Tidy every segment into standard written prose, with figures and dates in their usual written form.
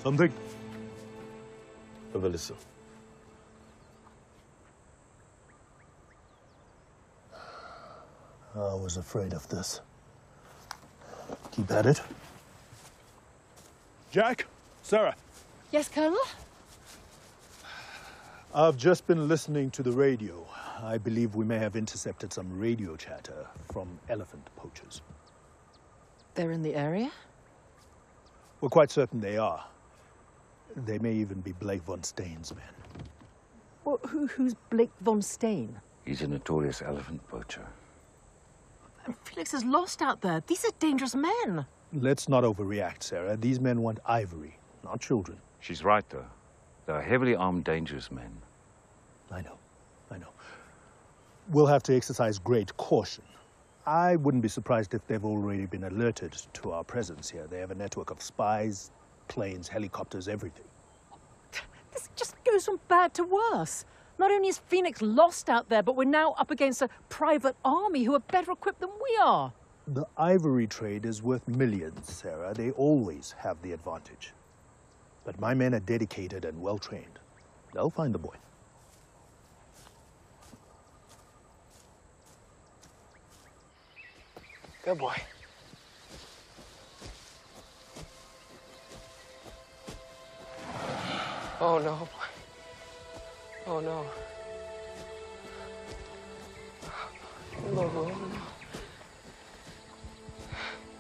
Something? Have a listen. I was afraid of this. Keep at it. Jack? Sarah? Yes, Colonel? I've just been listening to the radio. I believe we may have intercepted some radio chatter from elephant poachers. They're in the area? We're quite certain they are. They may even be Blake von Stein's men. Well, who's Blake von Stein? He's a notorious elephant poacher. And Felix is lost out there. These are dangerous men. Let's not overreact, Sarah. These men want ivory, not children. She's right, though. They're heavily armed, dangerous men. I know. We'll have to exercise great caution. I wouldn't be surprised if they've already been alerted to our presence here. They have a network of spies, planes, helicopters, everything. This just goes from bad to worse. Not only is Phoenix lost out there, but we're now up against a private army who are better equipped than we are. The ivory trade is worth millions, Sarah. They always have the advantage. But my men are dedicated and well-trained. They'll find the boy. Good boy. Oh, no. Oh, no. Oh, no.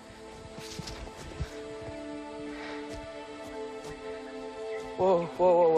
Whoa, whoa, whoa,